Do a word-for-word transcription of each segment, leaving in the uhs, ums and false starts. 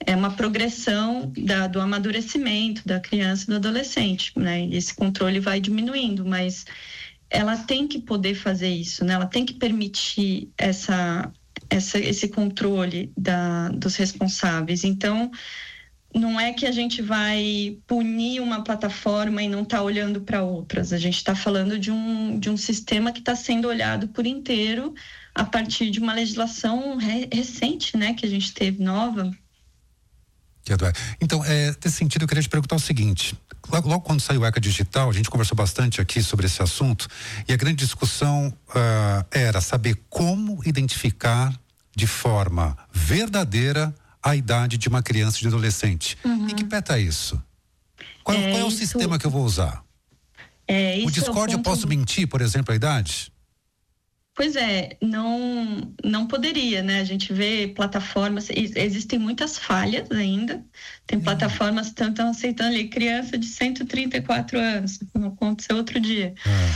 é uma progressão da, do amadurecimento da criança e do adolescente, né? E esse controle vai diminuindo, mas ela tem que poder fazer isso, né? Ela tem que permitir essa, essa, esse controle da, dos responsáveis. Então, não é que a gente vai punir uma plataforma e não está olhando para outras. A gente está falando de um, de um sistema que está sendo olhado por inteiro a partir de uma legislação re- recente, né? Que a gente teve, nova. Então, é, nesse sentido, eu queria te perguntar o seguinte: logo, logo quando saiu o ECA Digital, a gente conversou bastante aqui sobre esse assunto, e a grande discussão uh, era saber como identificar de forma verdadeira a idade de uma criança e de adolescente. Uhum. Em que pé tá isso? Qual é, qual é o isso, sistema que eu vou usar? É, isso o Discord, é o eu posso mentir, por exemplo, a idade? Pois é, não, não poderia, né? A gente vê plataformas, existem muitas falhas ainda, tem plataformas que estão aceitando ali criança de cento e trinta e quatro anos, como aconteceu outro dia,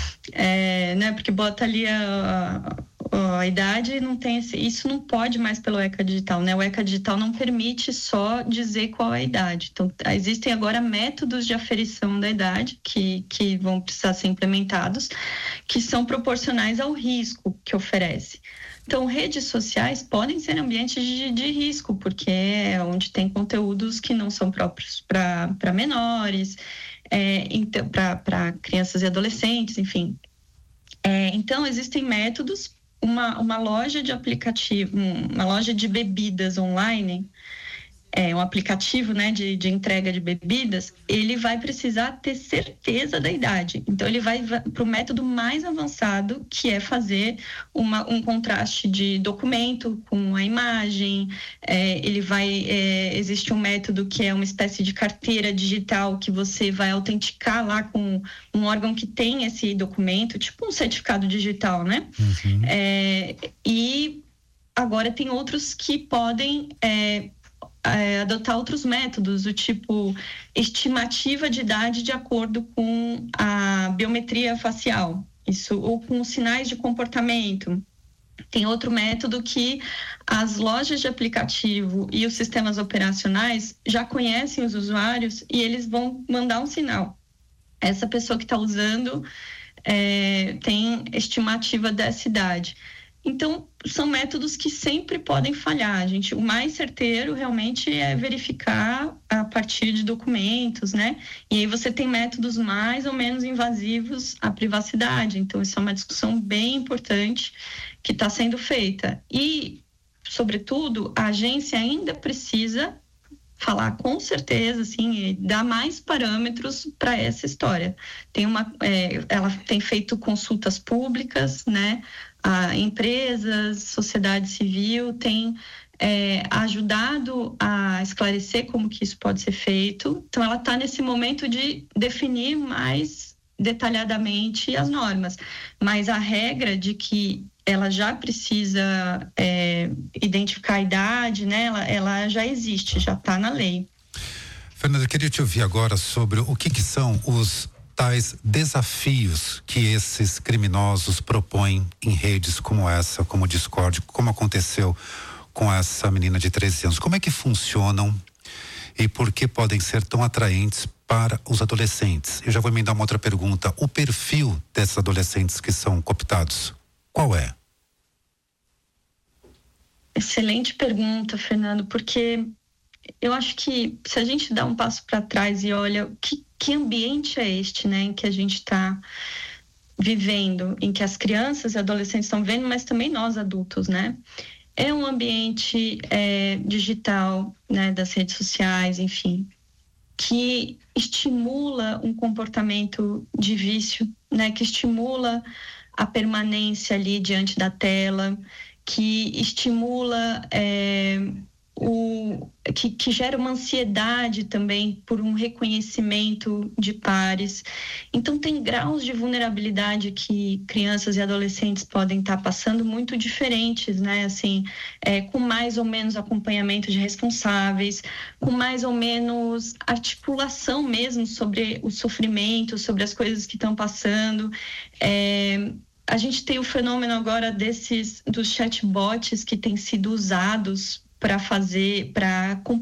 é. É, né? Porque bota ali a, a, a idade e não tem esse, isso não pode mais pelo ECA Digital, né? O ECA Digital não permite só dizer qual é a idade, então existem agora métodos de aferição da idade que, que vão precisar ser implementados, que são proporcionais ao risco que oferece. Então, redes sociais podem ser ambientes de, de risco, porque é onde tem conteúdos que não são próprios para menores, é, então, para crianças e adolescentes, enfim. É, então, existem métodos, uma, uma loja de aplicativo, uma loja de bebidas online, é um aplicativo, né, de, de entrega de bebidas, ele vai precisar ter certeza da idade. Então, ele vai para o método mais avançado, que é fazer uma, um contraste de documento com a imagem. É, ele vai, é, existe um método que é uma espécie de carteira digital que você vai autenticar lá com um órgão que tem esse documento, tipo um certificado digital, né? Uhum. É, e agora tem outros que podem... É, É, adotar outros métodos, do tipo estimativa de idade de acordo com a biometria facial, isso, ou com sinais de comportamento. Tem outro método que as lojas de aplicativo e os sistemas operacionais já conhecem os usuários e eles vão mandar um sinal. Essa pessoa que está usando é, tem estimativa dessa idade. Então, são métodos que sempre podem falhar, gente. O mais certeiro realmente é verificar a partir de documentos, né? E aí você tem métodos mais ou menos invasivos à privacidade. Então, isso é uma discussão bem importante que está sendo feita. E, sobretudo, a agência ainda precisa falar com certeza, assim, e dar mais parâmetros para essa história. Tem uma, é, ela tem feito consultas públicas, né? A empresas, sociedade civil tem é, ajudado a esclarecer como que isso pode ser feito. Então, ela está nesse momento de definir mais detalhadamente as normas, mas a regra de que ela já precisa é, identificar a idade, né? Ela, ela já existe, já está na lei. Fernanda, eu queria te ouvir agora sobre o que, que são os tais desafios que esses criminosos propõem em redes como essa, como o Discord, como aconteceu com essa menina de treze anos. Como é que funcionam e por que podem ser tão atraentes para os adolescentes? Eu já vou emendar uma outra pergunta. O perfil desses adolescentes que são cooptados, qual é? Excelente pergunta, Fernando, porque eu acho que se a gente dá um passo para trás e olha que, que ambiente é este, né, em que a gente está vivendo, em que as crianças e adolescentes estão vendo, mas também nós adultos, né? É um ambiente é, digital, né, das redes sociais, enfim, que estimula um comportamento de vício, né, que estimula a permanência ali diante da tela, que estimula é, o que, que gera uma ansiedade também por um reconhecimento de pares. Então tem graus de vulnerabilidade que crianças e adolescentes podem estar passando muito diferentes, né? Assim, é, com mais ou menos acompanhamento de responsáveis, com mais ou menos articulação mesmo sobre o sofrimento, sobre as coisas que estão passando. É, a gente tem o fenômeno agora desses dos chatbots que têm sido usados para fazer, para